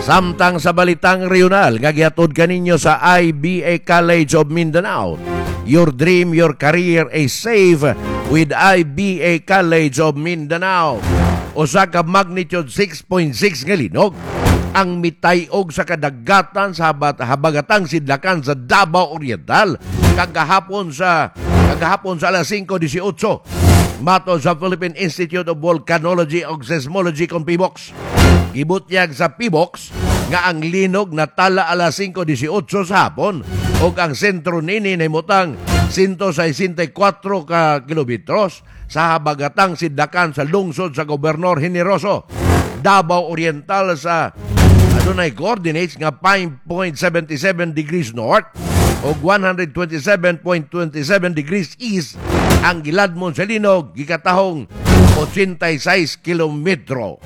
Samtang sa balitang regional, nga gihatod kaninyo sa IBA College of Mindanao. Your dream, your career is safe with IBA College of Mindanao. Usa ka magnitude 6.6 nga linog ang mitayog sa kadagatan sa habagatang sidlakan sa Davao Oriental kagahapon sa alas 5:18 matod sa Philippine Institute of Volcanology and Seismology kon PBOX. Gibutyag sa PBOX nga ang linog natala alas 5:18 sa hapon ug ang sentro nini nahimutang 164 ka kilometros sa habagatang sidlakan sa lungsod sa Gobernador Generoso, Davao Oriental sa adunay coordinates nga 5.77 degrees north o 127.27 degrees east ang giladmon sa linog gikatahong 86 kilometro.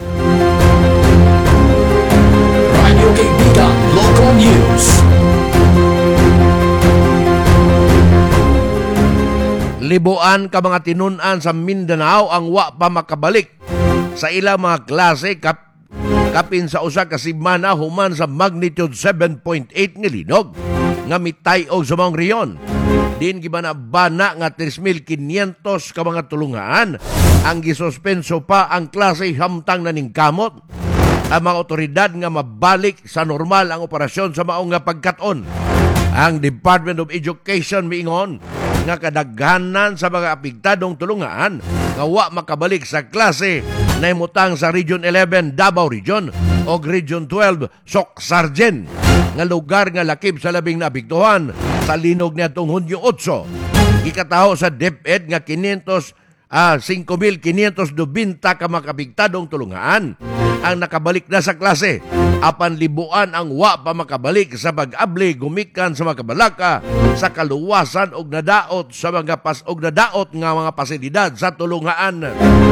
Radio Kaibigan Local News. Libuan ka mga tinunan sa Mindanao ang wa pa makabalik sa ilang mga klase kapin sa usa ka semana human sa magnitude 7.8 nga linog nga mitay-og sa mga riyon. Din gibanabana nga 3,500 ka mga tulungaan ang gisuspenso pa ang klase samtang naningkamot ang mga otoridad nga mabalik sa normal ang operasyon sa maong nga pagkat-on. Ang Department of Education miingon nga kadaghanan sa mga apektadong tulungaan nga wa makabalik sa klase na imutang sa Region 11 Davao Region o Region 12 Socsargen nga lugar nga lakip sa labing naapektuhan sa linog niadtong Hunyo 8. Gikataho sa DepEd nga 5,590 ka mga apektadong tulungaan ang nakabalik na sa klase. Apan libuan ang wa pa makabalik sa pag-abli gumikan sa mga kabalaka sa kaluwasan og nadaot sa mga nadaot nga mga pasilidad sa tulungaan.